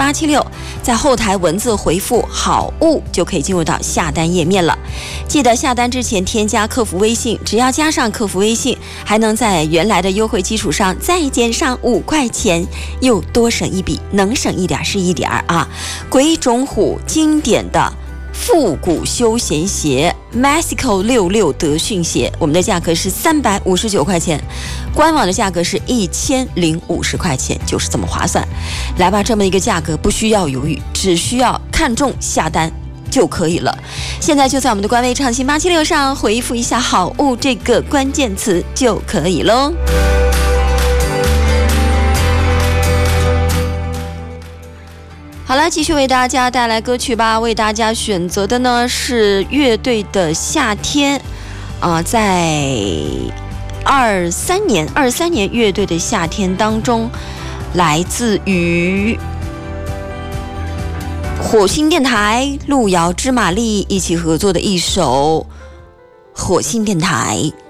876，在后台文字回复好物就可以进入到下单页面了。记得下单之前添加客服微信，只要加上客服微信，还能在原来的优惠基础上再减上5块钱，又多省一笔，能省一点是一点啊！鬼冢虎经典的复古休闲鞋 Mexico 66德训鞋，我们的价格是359块钱，官网的价格是1050块钱，就是这么划算。来吧，这么一个价格不需要犹豫，只需要看中下单就可以了。现在就在我们的官微畅行876上回复一下好物这个关键词就可以咯。好了，继续为大家带来歌曲吧。为大家选择的呢是乐队的夏天，在23年乐队的夏天当中，来自于火星电台、路遥知马力一起合作的一首《火星电台》。